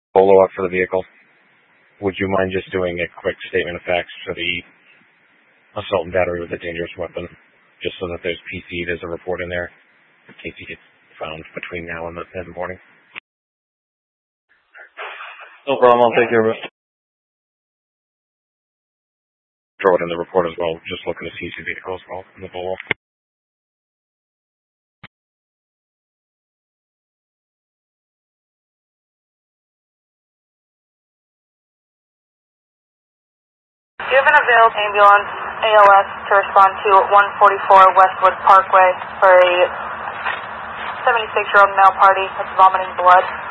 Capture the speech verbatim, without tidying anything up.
Polo up for the vehicle. Would you mind just doing a quick statement of facts for the assault and battery with a dangerous weapon, just so that there's P C, there's a report in there, in case he gets found between now and the, and the morning? No problem, I'll take care of it. Throw it in the report as well, just looking to see the vehicle as well in the Polo. Do you have an available ambulance A L S to respond to one forty-four Westwood Parkway for a seventy-six-year-old male party that's vomiting blood?